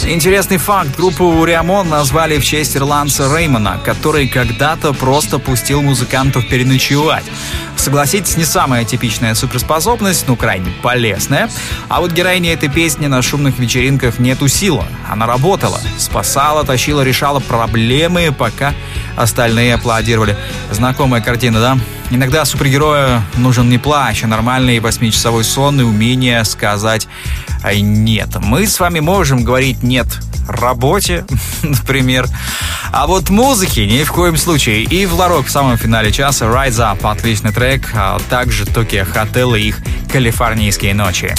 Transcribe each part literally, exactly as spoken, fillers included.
Интересный факт. Группу Ремон назвали в честь ирландца Реймона, который когда-то просто пустил музыкантов переночевать. Согласитесь, не самая типичная суперспособность, но крайне полезная. А вот героиня этой песни на шумных вечеринках не тусила. Она работала, спасала, тащила, решала проблемы, пока остальные аплодировали. Знакомая картина, да? Иногда супергерою нужен не плащ, а нормальный восьмичасовой сон и умение сказать «нет». Мы с вами можем говорить «нет» работе, например. А вот музыки ни в коем случае. И в Ларок в самом финале часа Rise Up, отличный трек, а также Tokyo Hotel и их калифорнийские ночи.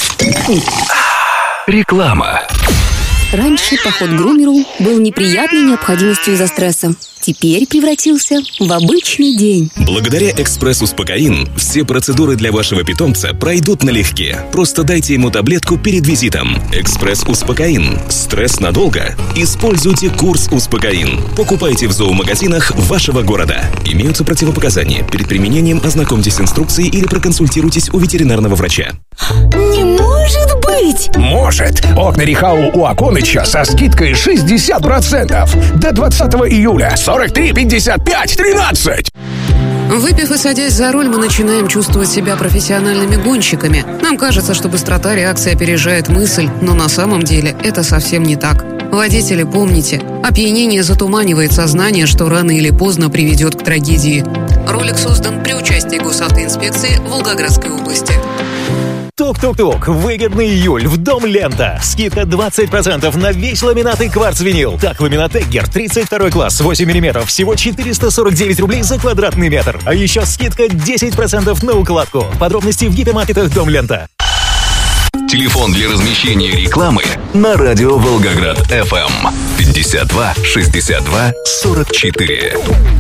Реклама. Раньше поход к грумеру был неприятной необходимостью из-за стресса. Теперь превратился в обычный день. Благодаря «Экспресс-Успокоин» все процедуры для вашего питомца пройдут налегке. Просто дайте ему таблетку перед визитом. «Экспресс-Успокоин». Стресс надолго? Используйте курс «Успокоин». Покупайте в зоомагазинах вашего города. Имеются противопоказания. Перед применением ознакомьтесь с инструкцией или проконсультируйтесь у ветеринарного врача. Не может быть! Может! Окна Рихау у Аконыча со скидкой шестьдесят процентов до двадцатого июля. сорок три пятьдесят пять тринадцать. Выпив и садясь за руль, мы начинаем чувствовать себя профессиональными гонщиками. Нам кажется, что быстрота реакции опережает мысль, но на самом деле это совсем не так. Водители, помните, опьянение затуманивает сознание, что рано или поздно приведет к трагедии. Ролик создан при участии госавтоинспекции Волгоградской области. Тук-тук-тук. Выгодный июль в Дом Лента. Скидка двадцать процентов на весь ламинат и кварц-винил. Так, ламинат Эггер тридцать второй класс, восемь миллиметров, всего четыреста сорок девять рублей за квадратный метр. А еще скидка десять процентов на укладку. Подробности в гипермаркетах Дом Лента. Телефон для размещения рекламы на радио Волгоград эф эм пятьдесят два шестьдесят два сорок четыре.